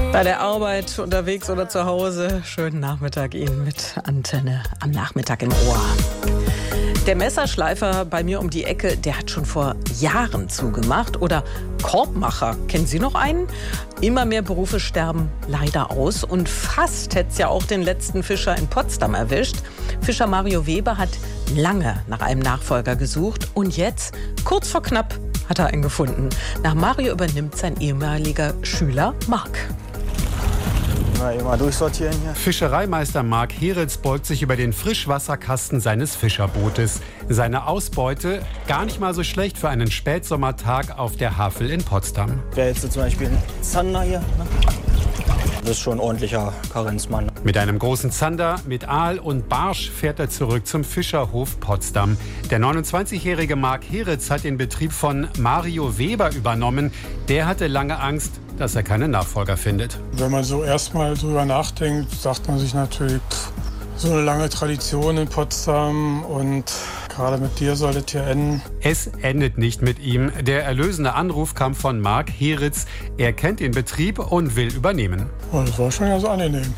Bei der Arbeit, unterwegs oder zu Hause. Schönen Nachmittag Ihnen mit Antenne am Nachmittag im Ohr. Der Messerschleifer bei mir um die Ecke, der hat schon vor Jahren zugemacht. Oder Korbmacher, kennen Sie noch einen? Immer mehr Berufe sterben leider aus. Und fast hätte es ja auch den letzten Fischer in Potsdam erwischt. Fischer Mario Weber hat lange nach einem Nachfolger gesucht. Und jetzt, kurz vor knapp, hat er einen gefunden. Nach Mario übernimmt sein ehemaliger Schüler Marc. Mal durchsortieren hier. Fischereimeister Marc Heritz beugt sich über den Frischwasserkasten seines Fischerbootes. Seine Ausbeute gar nicht mal so schlecht für einen Spätsommertag auf der Havel in Potsdam. Wäre jetzt zum Beispiel ein Zander hier. Ne? Das ist schon ein ordentlicher Karenzmann. Mit einem großen Zander, mit Aal und Barsch fährt er zurück zum Fischerhof Potsdam. Der 29-jährige Marc Heritz hat den Betrieb von Mario Weber übernommen. Der hatte lange Angst, dass er keinen Nachfolger findet. Wenn man so erstmal drüber nachdenkt, sagt man sich natürlich, so eine lange Tradition in Potsdam und gerade mit dir soll das hier enden. Es endet nicht mit ihm. Der erlösende Anruf kam von Marc Heritz. Er kennt den Betrieb und will übernehmen. Oh, das war schon ganz angenehm.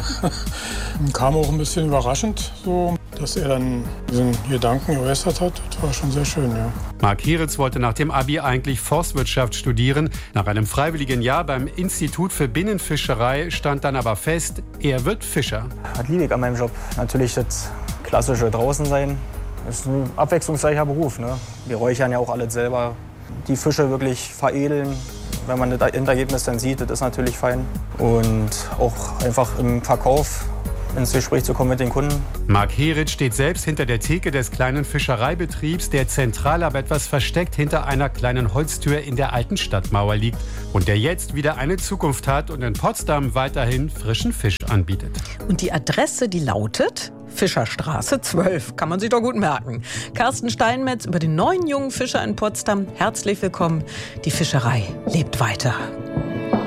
Kam auch ein bisschen überraschend, so, dass er dann diesen Gedanken geäußert hat. Das war schon sehr schön, ja. Marc Heritz wollte nach dem Abi eigentlich Forstwirtschaft studieren. Nach einem freiwilligen Jahr beim Institut für Binnenfischerei stand dann aber fest, er wird Fischer. Was liebe ich an meinem Job? Natürlich das klassische draußen sein. Das ist ein abwechslungsreicher Beruf. Ne? Wir räuchern ja auch alles selber. Die Fische wirklich veredeln. Wenn man das Endergebnis dann sieht, das ist natürlich fein. Und auch einfach im Verkauf ins Gespräch zu kommen mit den Kunden. Marc Heritz steht selbst hinter der Theke des kleinen Fischereibetriebs, der zentral aber etwas versteckt hinter einer kleinen Holztür in der alten Stadtmauer liegt und der jetzt wieder eine Zukunft hat und in Potsdam weiterhin frischen Fisch anbietet. Und die Adresse, die lautet Fischerstraße 12. Kann man sich doch gut merken. Carsten Steinmetz über den neuen jungen Fischer in Potsdam. Herzlich willkommen. Die Fischerei lebt weiter.